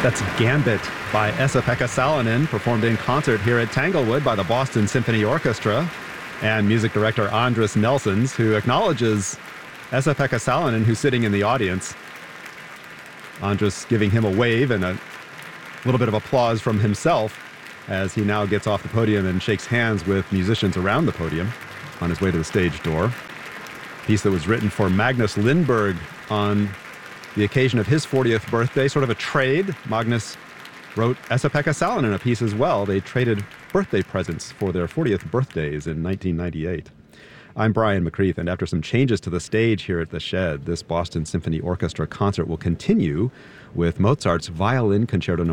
That's Gambit by Esa-Pekka Salonen, performed in concert here at Tanglewood by the Boston Symphony Orchestra, and music director Andris Nelsons, who acknowledges Esa-Pekka Salonen, who's sitting in the audience. Andris giving him a wave and a little bit of applause from himself as he now gets off the podium and shakes hands with musicians around the podium on his way to the stage door. A piece that was written for Magnus Lindberg on the occasion of his 40th birthday, sort of a trade. Magnus wrote Esa-Pekka Salonen a piece as well. They traded birthday presents for their 40th birthdays in 1998. I'm Brian McCreath, and after some changes to the stage here at the Shed, this Boston Symphony Orchestra concert will continue with Mozart's Violin Concerto No.